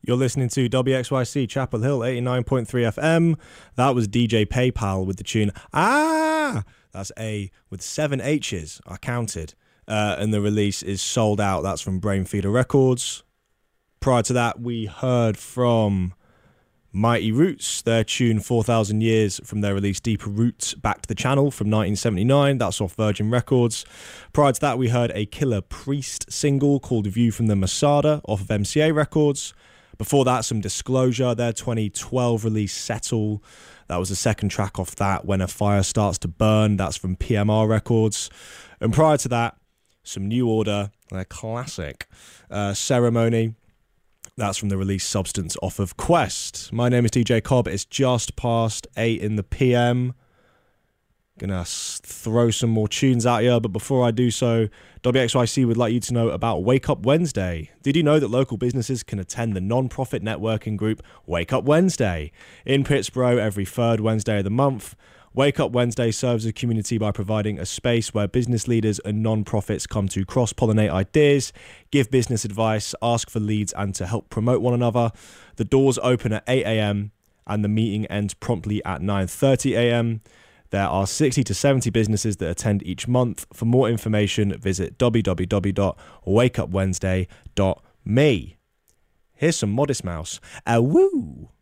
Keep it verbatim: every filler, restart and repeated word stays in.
You're listening to W X Y C Chapel Hill eighty-nine point three F M. That was D J PayPal with the tune Ah! That's A with seven H's, I counted. Uh, and the release is Sold Out. That's from Brainfeeder Records. Prior to that, we heard from Mighty Roots, their tune four thousand Years from their release Deeper Roots Back to the Channel from nineteen seventy-nine. That's off Virgin Records. Prior to that, we heard a Killer Priest single called View from the Masada off of M C A Records. Before that, some Disclosure, their twenty twelve release Settle. That was the second track off that, When a Fire Starts to Burn. That's from P M R Records. And prior to that, some New Order, their classic uh, Ceremony. That's from the release Substance off of Quest. My name is D J Cobb. It's just past eight in the P M. Gonna throw some more tunes at you, but before I do so, W X Y C would like you to know about Wake Up Wednesday. Did you know that local businesses can attend the non-profit networking group Wake Up Wednesday in Pittsburgh every third Wednesday of the month? Wake Up Wednesday serves the community by providing a space where business leaders and non-profits come to cross-pollinate ideas, give business advice, ask for leads, and to help promote one another. The doors open at eight a.m. and the meeting ends promptly at nine thirty a.m. There are sixty to seventy businesses that attend each month. For more information, visit w w w dot wake up wednesday dot me. Here's some Modest Mouse. Ah, woo!